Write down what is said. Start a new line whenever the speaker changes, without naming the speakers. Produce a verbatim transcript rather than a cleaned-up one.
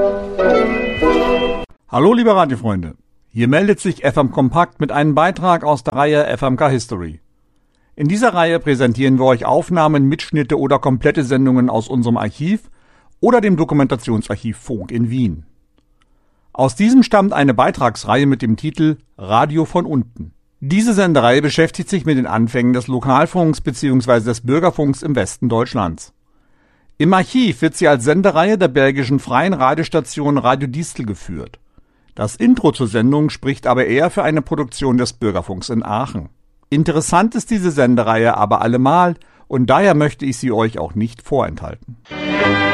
Hallo liebe Radiofreunde, hier meldet sich F M Kompakt mit einem Beitrag aus der Reihe F M K History. In dieser Reihe präsentieren wir euch Aufnahmen, Mitschnitte oder komplette Sendungen aus unserem Archiv oder dem Dokumentationsarchiv Funk in Wien. Aus diesem stammt eine Beitragsreihe mit dem Titel Radio von unten. Diese Sendereihe beschäftigt sich mit den Anfängen des Lokalfunks bzw. des Bürgerfunks im Westen Deutschlands. Im Archiv wird sie als Sendereihe der belgischen freien Radiostation Radio Distel geführt. Das Intro zur Sendung spricht aber eher für eine Produktion des Bürgerfunks in Aachen. Interessant ist diese Sendereihe aber allemal und daher möchte ich sie euch auch nicht vorenthalten.